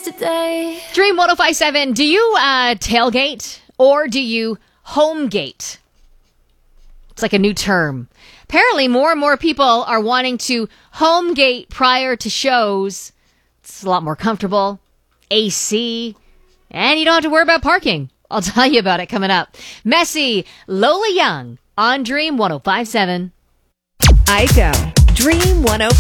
yesterday. Dream 105.7. Do you tailgate or do you homegate? It's like a new term. Apparently, more and more people are wanting to homegate prior to shows. It's a lot more comfortable. AC. And you don't have to worry about parking. I'll tell you about it coming up. Messy, Lola Young on Dream 105.7. Aiko, Dream 105.